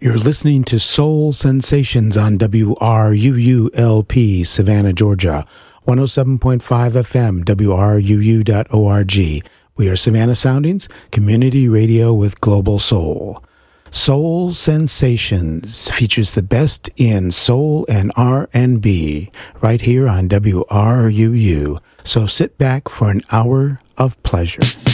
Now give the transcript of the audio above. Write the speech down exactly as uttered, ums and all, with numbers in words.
You're listening to Soul Sensations on W R U U L P, Savannah, Georgia, one oh seven point five F M, W R U U dot org. We are Savannah Soundings, community radio with global soul. Soul Sensations features the best in soul and R and B right here on W R U U. So sit back for an hour of pleasure.